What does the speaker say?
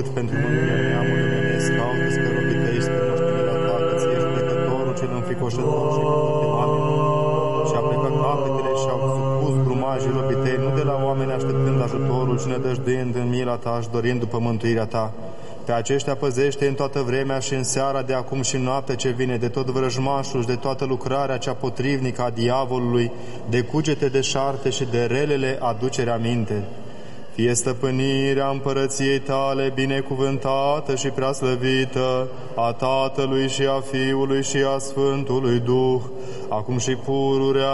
pentru mântuirea neamului omenesc, caută-ți pe robii tăi spre moștenirea ta, că ți ești judecătorul cel înfricoșător și iubitor de oameni. Și a plecat capetele și au supus grumajii robii tăi, nu de la oameni așteptând ajutorul, ci nădăjduind în mila ta și dorind după mântuirea ta. Pe aceștia păzește în toată vremea și în seara de acum și în noaptea ce vine, de tot vrăjmașul și de toată lucrarea cea potrivnică a diavolului, de cugete de șarte și de relele aducere aminte. Fie stăpânirea împărăției tale binecuvântată și preaslăvită a Tatălui și a Fiului și a Sfântului Duh, acum și pururea